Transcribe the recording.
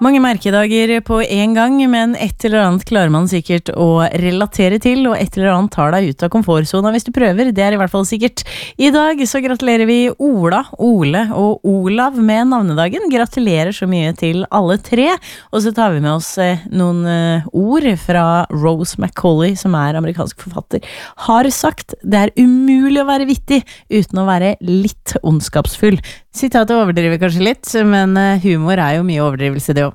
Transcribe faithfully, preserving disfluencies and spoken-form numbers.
Mange merkedager på en gang, men et eller annet klarer man sikkert å relatere til, og et eller annet tar deg ut av komfortzona hvis du prøver, det er i hvert fall sikkert. I dag så gratulerer vi Ola, Ole og Olav med navnedagen. Gratulerer så mye til alle tre, og så tar vi med oss noen ord fra Rose Macaulay, som er amerikansk forfatter. Har sagt, det er umulig å være vittig uten å være litt ondskapsfull. Sitatet overdriver kanskje litt, men humor er jo mye overdrivelse det også.